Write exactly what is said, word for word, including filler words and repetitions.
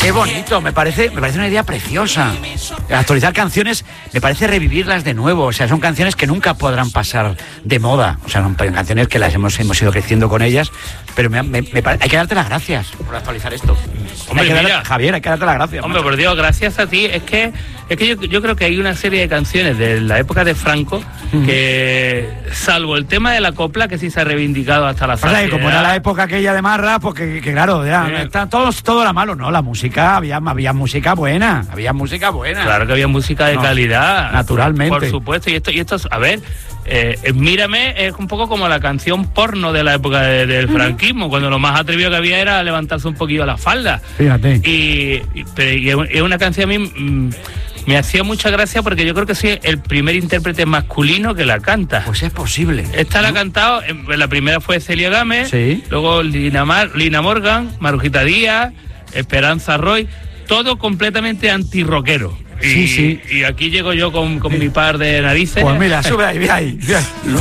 Qué bonito, me parece, me parece una idea preciosa. Actualizar canciones me parece revivirlas de nuevo. O sea, son canciones que nunca podrán pasar de moda. O sea, son canciones que las hemos, hemos ido creciendo con ellas. Pero me, me, me pare... hay que darte las gracias por actualizar esto. Hombre, hay que mira, dar... Javier, hay que darte las gracias. Hombre, macho. Por Dios, gracias a ti. Es que es que yo, yo creo que hay una serie de canciones de la época de Franco que, salvo el tema de la copla, que sí se ha reivindicado hasta la saciedad. O sea, como era la época aquella de Marra, pues que, que claro, ya, sí. está, todo, todo era malo, ¿no? La música, había, había música buena, había música buena. Claro que había música de no, calidad. Naturalmente. Por supuesto, y esto, y esto a ver... Eh, Mírame es un poco como la canción porno de la época de, del franquismo, cuando lo más atrevido que había era levantarse un poquillo la falda. Fíjate. Y, y, y es una canción a mí mmm, me hacía mucha gracia porque yo creo que soy el primer intérprete masculino que la canta. Pues es posible. Esta ¿no? la ha cantado, la primera fue Celia Gámez, sí. luego Lina, Mar, Lina Morgan, Marujita Díaz, Esperanza Roy, todo completamente antirrockero. Y, sí, sí. y aquí llego yo con, con mi par de narices. Pues mira, sube ahí, mira ahí. Mira ahí.